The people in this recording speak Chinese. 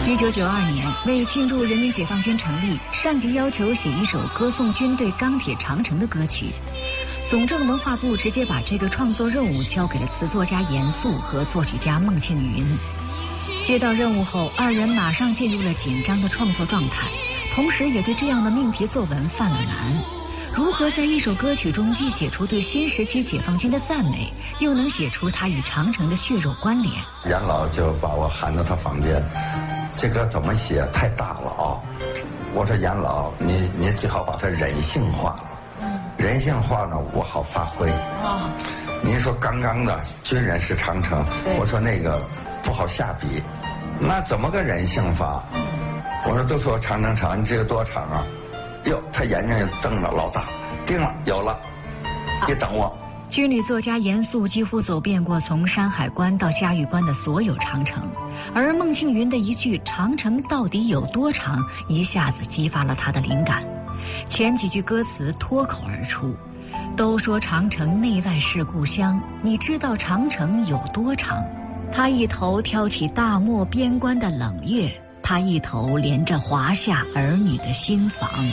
1992年，为庆祝人民解放军成立，上级要求写一首歌颂军队钢铁长城的歌曲。总政文化部直接把这个创作任务交给了词作家严肃和作曲家孟庆云。接到任务后，二人马上进入了紧张的创作状态，同时也对这样的命题作文犯了难。如何在一首歌曲中既写出对新时期解放军的赞美，又能写出它与长城的血肉关联？ 严老就把我喊到他房间，这歌怎么写太大了啊！我说严老，你最好把它人性化了。人性化呢，我好发挥。您说刚刚的军人是长城，我说那个不好下笔，那怎么个人性法？我说都说长城长，你这个多长啊？哟，他眼睛瞪得老大，定了，有了，你等我。 军旅作家严肃几乎走遍过从山海关到嘉峪关的所有长城，而孟庆云的一句"长城到底有多长"一下子激发了他的灵感。前几句歌词脱口而出："都说长城内外是故乡，你知道长城有多长？"他一头挑起大漠边关的冷月，他一头连着华夏儿女的心房。